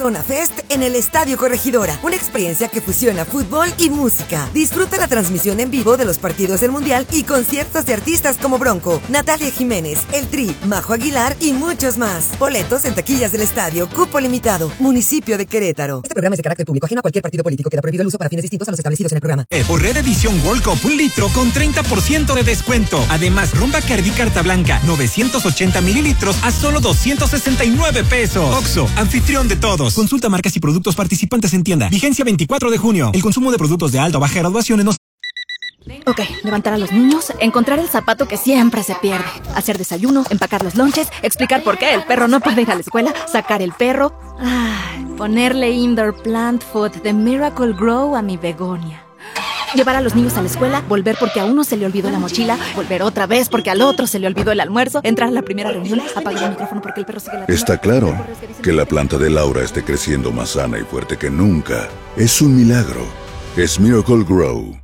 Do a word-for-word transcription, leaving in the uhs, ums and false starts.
Corona Fest en el Estadio Corregidora, una experiencia que fusiona fútbol y música. Disfruta la transmisión en vivo de los partidos del Mundial y conciertos de artistas como Bronco, Natalia Jiménez, El Tri, Majo Aguilar y muchos más. Boletos en taquillas del estadio, cupo limitado, municipio de Querétaro. Este programa es de carácter público, ajeno a cualquier partido político. Queda prohibido el uso para fines distintos a los establecidos en el programa. Eh, por Red Edición World Cup, un litro con treinta por ciento de descuento. Además, Ron Bacardí Carta Blanca, novecientos ochenta mililitros a solo doscientos sesenta y nueve pesos. Oxxo, anfitrión de todos. Consulta marcas y productos participantes en tienda. Vigencia veinticuatro de junio. El consumo de productos de alta o baja graduación en... Ok, levantar a los niños, encontrar el zapato que siempre se pierde, hacer desayuno, empacar los lonches, explicar por qué el perro no puede ir a la escuela, sacar el perro, ay, ponerle indoor plant food de Miracle Grow a mi begonia. Llevar a los niños a la escuela, volver porque a uno se le olvidó la mochila, volver otra vez porque al otro se le olvidó el almuerzo, entrar a la primera reunión, apagar el micrófono porque el perro sigue la... Está claro que la planta de Laura esté creciendo más sana y fuerte que nunca. Es un milagro. Es Miracle Grow.